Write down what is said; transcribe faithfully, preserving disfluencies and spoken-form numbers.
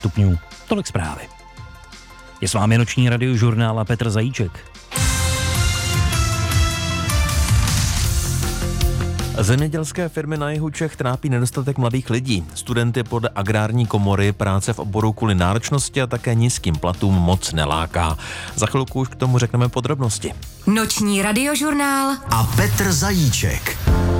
stupňů. Tolik zprávy. Je s vámi noční radiožurnál a Petr Zajíček. Zemědělské firmy na jihu Čech trápí nedostatek mladých lidí. Studenty podle Agrární komory práce v oboru kvůli náročnosti a také nízkým platům moc neláká. Za chvilku už k tomu řekneme podrobnosti. Noční radiožurnál a Petr Zajíček.